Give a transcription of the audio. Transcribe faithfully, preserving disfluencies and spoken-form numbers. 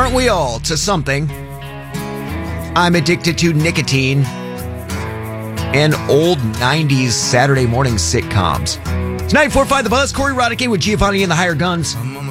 Aren't we all to something? I'm addicted to nicotine and old nineties Saturday morning sitcoms. Tonight, four five The Buzz, Corey Roddick with Giovanni and the Higher Guns.